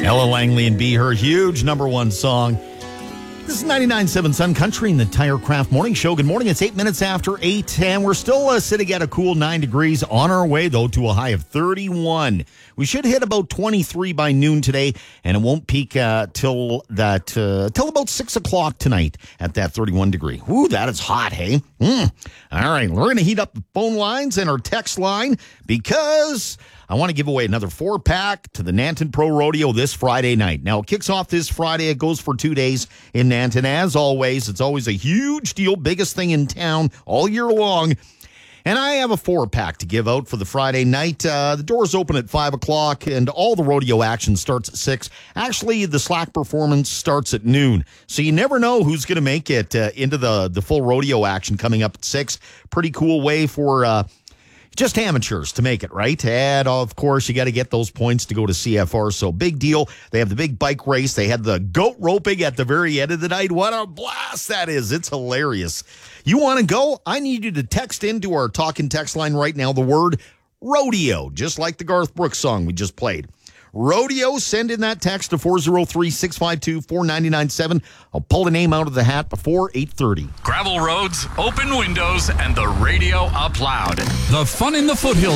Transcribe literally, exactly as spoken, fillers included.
Ella Langley and Be Her, huge number one song. This is ninety-nine point seven Sun Country in the Tire Craft Morning Show. Good morning. It's eight minutes after eight, and we're still uh, sitting at a cool nine degrees. On our way, though, to a high of thirty-one. We should hit about twenty-three by noon today, and it won't peak uh, till that uh, till about six o'clock tonight at that thirty-one degree. Ooh, that is hot, hey? Mm. All right, we're going to heat up the phone lines and our text line because I want to give away another four-pack to the Nanton Pro Rodeo this Friday night. Now, it kicks off this Friday. It goes for two days in Nanton. As always, it's always a huge deal, biggest thing in town all year long. And I have a four-pack to give out for the Friday night. Uh, the doors open at five o'clock, and all the rodeo action starts at six. Actually, the slack performance starts at noon. So you never know who's going to make it uh, into the, the full rodeo action coming up at six. Pretty cool way for uh, just amateurs to make it, right? And, of course, you got to get those points to go to C F R. So big deal. They have the big bike race. They had the goat roping at the very end of the night. What a blast that is. It's hilarious. You want to go? I need you to text into our talking text line right now the word rodeo, just like the Garth Brooks song we just played. Rodeo, send in that text to four oh three, six five two, four nine nine seven. I'll pull a name out of the hat before eight thirty. Gravel roads, open windows, and the radio up loud. The fun in the foothills.